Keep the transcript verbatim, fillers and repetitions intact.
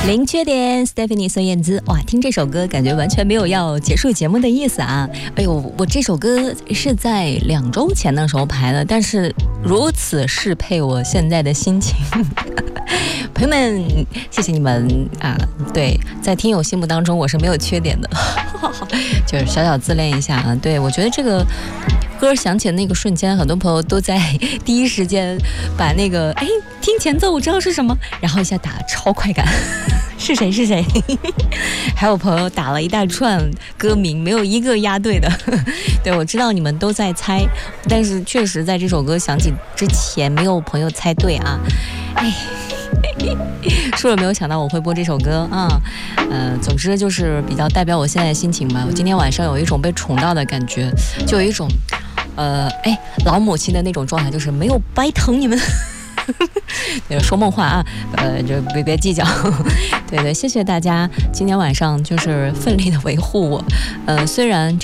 零缺点 Stephanie 孙燕姿，哇，听这首歌感觉完全没有要结束节目的意思啊！哎呦，我这首歌是在两周前的时候排的，但是如此适配我现在的心情。朋友们，谢谢你们啊！对，在听友心目当中我是没有缺点的，就是小小自恋一下啊。对，我觉得这个歌响起的那个瞬间，很多朋友都在第一时间把那个哎听前奏我知道是什么，然后一下打超快感。是谁是谁还有朋友打了一大串歌名，没有一个押对的。对，我知道你们都在猜，但是确实在这首歌响起之前没有朋友猜对啊。哎，说了没有想到我会播这首歌啊。呃，总之就是比较代表我现在的心情吧。我今天晚上有一种被宠到的感觉，就有一种呃哎老母亲的那种状态，就是没有白疼你们。说梦话啊，呃，就别别计较。对对，谢谢大家今天晚上就是奋力的维护我。呃，虽然这